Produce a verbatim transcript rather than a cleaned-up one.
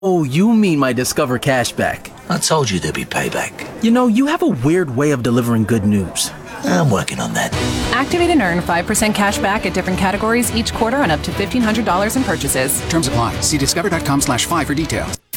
Oh, you mean my Discover cashback. I told you there'd be payback. You know, you have a weird way of delivering good news. I'm working on that. Activate and earn five percent cash back at different categories each quarter on up to fifteen hundred dollars in purchases. Terms apply. See discover.com slash five for details.